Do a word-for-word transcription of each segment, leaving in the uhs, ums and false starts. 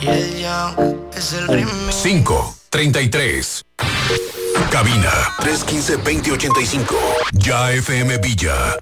cinco treinta y tres. Cabina tres uno cinco, dos cero ocho cinco. Ya F M Villa.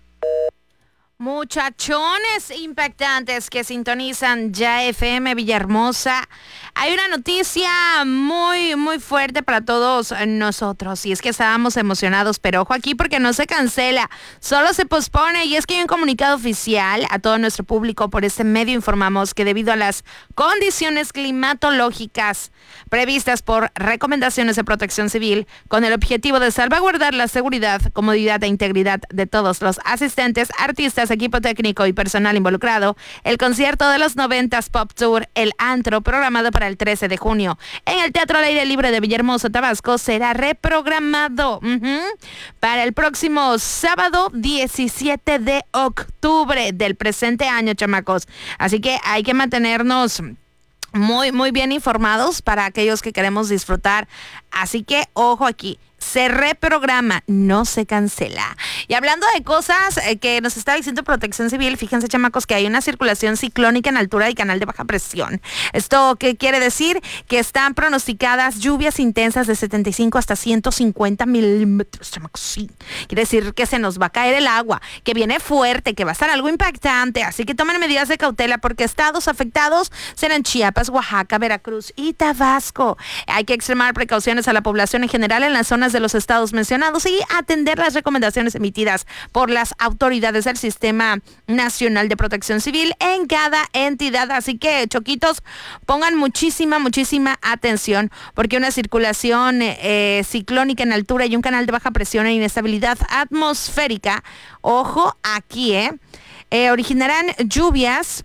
Muchachones impactantes que sintonizan Ya F M Villahermosa. Hay una noticia muy, muy fuerte para todos nosotros. Y es que estábamos emocionados, pero ojo aquí porque no se cancela, solo se pospone. Y es que hay un comunicado oficial a todo nuestro público. Por este medio informamos que debido a las condiciones climatológicas previstas por recomendaciones de Protección Civil, con el objetivo de salvaguardar la seguridad, comodidad e integridad de todos los asistentes, artistas, equipo técnico y personal involucrado, el concierto de los noventas Pop Tour, el antro, programado para el trece de junio en el Teatro al Aire Libre de Villahermosa, Tabasco, será reprogramado uh-huh, para el próximo sábado diecisiete de octubre del presente año, chamacos. Así que hay que mantenernos muy, muy bien informados para aquellos que queremos disfrutar. Así que ojo aquí. Se reprograma, no se cancela. Y hablando de cosas eh, que nos está diciendo Protección Civil, fíjense, chamacos, que hay una circulación ciclónica en altura del canal de baja presión. ¿Esto qué quiere decir? Que están pronosticadas lluvias intensas de setenta y cinco hasta ciento cincuenta milímetros, chamacos. Sí. Quiere decir que se nos va a caer el agua, que viene fuerte, que va a estar algo impactante. Así que tomen medidas de cautela porque estados afectados serán Chiapas, Oaxaca, Veracruz y Tabasco. Hay que extremar precauciones a la población en general en las zonas de los estados mencionados y atender las recomendaciones emitidas por las autoridades del Sistema Nacional de Protección Civil en cada entidad. Así que, choquitos, pongan muchísima, muchísima atención porque una circulación eh, ciclónica en altura y un canal de baja presión e inestabilidad atmosférica, ojo aquí, eh, eh originarán lluvias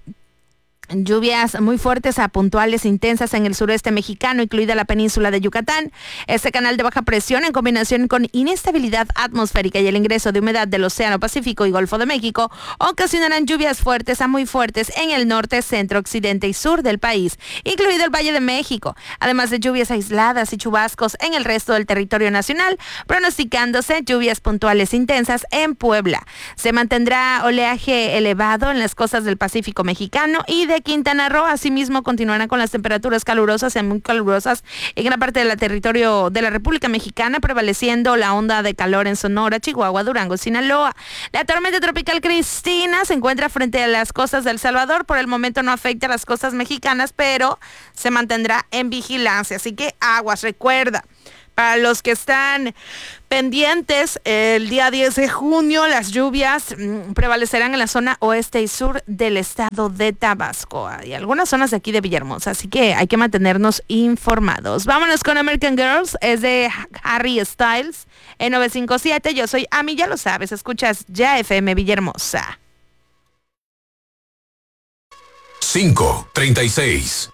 Lluvias muy fuertes a puntuales intensas en el sureste mexicano, incluida la península de Yucatán. Este canal de baja presión, en combinación con inestabilidad atmosférica y el ingreso de humedad del Océano Pacífico y Golfo de México, ocasionarán lluvias fuertes a muy fuertes en el norte, centro, occidente y sur del país, incluido el Valle de México, además de lluvias aisladas y chubascos en el resto del territorio nacional, pronosticándose lluvias puntuales intensas en Puebla. Se mantendrá oleaje elevado en las costas del Pacífico mexicano y de Quintana Roo. Asimismo, continuarán con las temperaturas calurosas y muy calurosas en gran parte del territorio de la República Mexicana, prevaleciendo la onda de calor en Sonora, Chihuahua, Durango, Sinaloa. La tormenta tropical Cristina se encuentra frente a las costas de El Salvador. Por el momento no afecta a las costas mexicanas, pero se mantendrá en vigilancia. Así que aguas, recuerda. Para los que están pendientes, el día diez de junio las lluvias mmm, prevalecerán en la zona oeste y sur del estado de Tabasco y algunas zonas de aquí de Villahermosa, así que hay que mantenernos informados. Vámonos con American Girls, es de Harry Styles en novecientos cincuenta y siete. Yo soy Ami, ya lo sabes, escuchas Ya F M Villahermosa. cinco treinta y seis.